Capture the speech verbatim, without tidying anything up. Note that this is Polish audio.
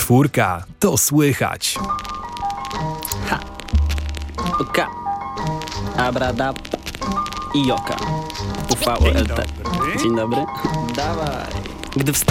Czwórka, to słychać. Ha. Oka. Abradab. I joka. U V O L T. Dzień dobry. Dawaj. Gdy wsta